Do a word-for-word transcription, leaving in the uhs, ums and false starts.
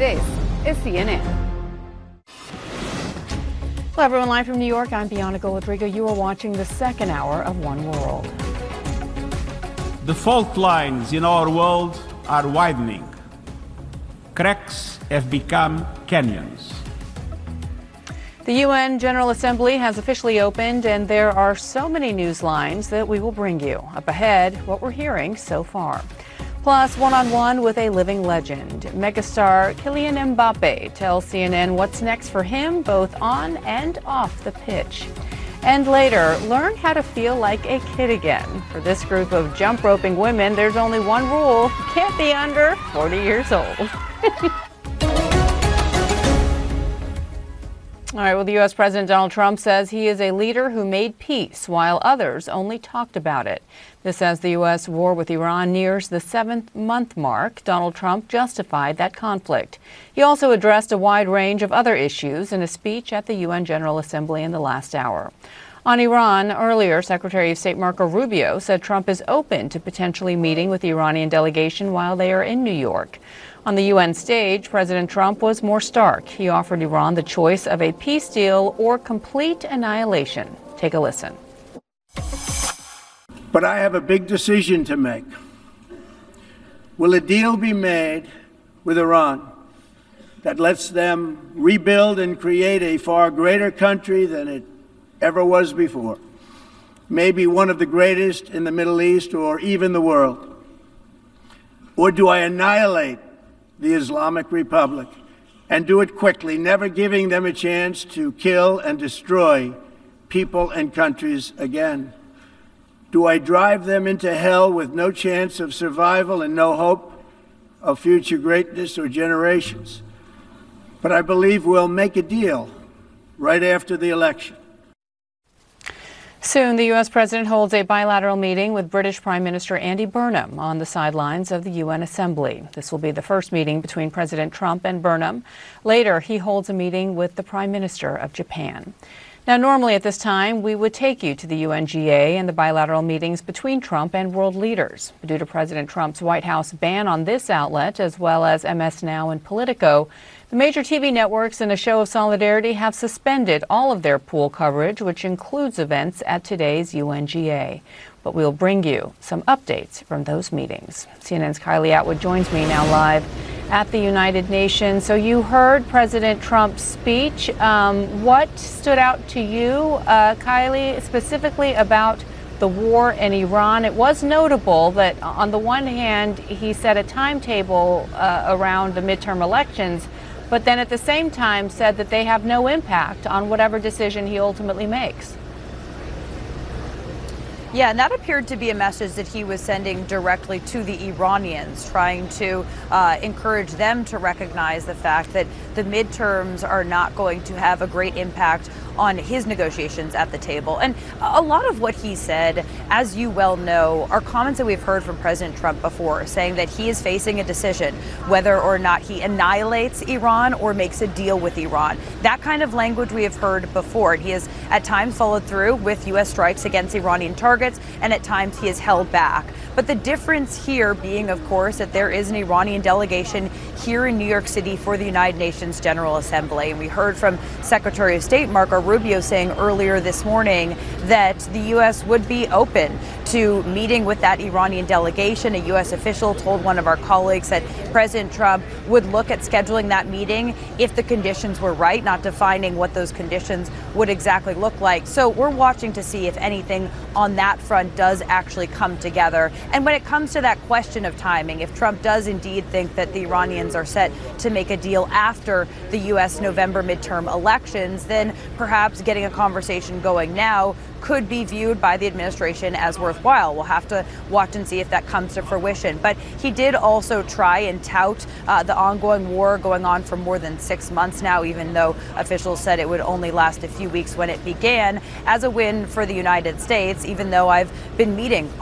This is C N N. Hello, everyone. Live from New York, I'm Bianca Rodrigo. You are watching the second hour of One World. The fault lines in our world are widening. Cracks have become canyons. The U N General Assembly has officially opened, and there are so many news lines that we will bring you. Up ahead, what we're hearing so far. Plus, one-on-one with a living legend. Megastar Kylian Mbappe tells C N N what's next for him, both on and off the pitch. And later, learn how to feel like a kid again. For this group of jump roping women, there's only one rule: you can't be under forty years old. All right, well, the U S President Donald Trump says he is a leader who made peace while others only talked about it. This as the U S war with Iran nears the seventh month mark. Donald Trump justified that conflict. He also addressed a wide range of other issues in a speech at the U N General Assembly in the last hour. On Iran, earlier, Secretary of State Marco Rubio said Trump is open to potentially meeting with the Iranian delegation while they are in New York. On the U N stage, President Trump was more stark. He offered Iran the choice of a peace deal or complete annihilation. Take a listen. But I have a big decision to make. Will a deal be made with Iran that lets them rebuild and create a far greater country than it ever was before? Maybe one of the greatest in the Middle East or even the world? Or do I annihilate the Islamic Republic and do it quickly, never giving them a chance to kill and destroy people and countries again? Do I drive them into hell with no chance of survival and no hope of future greatness or generations? But I believe we'll make a deal right after the election. Soon, the U S president holds a bilateral meeting with British Prime Minister Andy Burnham on the sidelines of the U N Assembly. This will be the first meeting between President Trump and Burnham. Later, he holds a meeting with the Prime Minister of Japan. Now, normally at this time, we would take you to the U N G A and the bilateral meetings between Trump and world leaders. But due to President Trump's White House ban on this outlet, as well as M S Now and Politico, the major T V networks, in a show of solidarity, have suspended all of their pool coverage, which includes events at today's U N G A. But we'll bring you some updates from those meetings. C N N's Kylie Atwood joins me now live at the United Nations. So you heard President Trump's speech. Um, what stood out to you, uh, Kylie, specifically about the war in Iran? It was notable that on the one hand, he set a timetable uh, around the midterm elections, but then at the same time said that they have no impact on whatever decision he ultimately makes. Yeah, and that appeared to be a message that he was sending directly to the Iranians, trying to uh, encourage them to recognize the fact that the midterms are not going to have a great impact on his negotiations at the table. And a lot of what he said, as you well know, are comments that we've heard from President Trump before, saying that he is facing a decision whether or not he annihilates Iran or makes a deal with Iran. That kind of language we have heard before. He has at times followed through with U S strikes against Iranian targets, and at times he has held back. But the difference here being, of course, that there is an Iranian delegation here in New York City for the United Nations General Assembly. And we heard from Secretary of State Marco Rubio saying earlier this morning that the U S would be open to meeting with that Iranian delegation. A U S official told one of our colleagues that President Trump would look at scheduling that meeting if the conditions were right, not defining what those conditions would exactly look like. So we're watching to see if anything on that front does actually come together. And when it comes to that question of timing, if Trump does indeed think that the Iranians are set to make a deal after the U S November midterm elections, then perhaps getting a conversation going now could be viewed by the administration as worthwhile. We'll have to watch and see if that comes to fruition. But he did also try and tout uh, the ongoing war going on for more than six months now, even though officials said it would only last a few weeks when it began, as a win for the United States, even though I've been meeting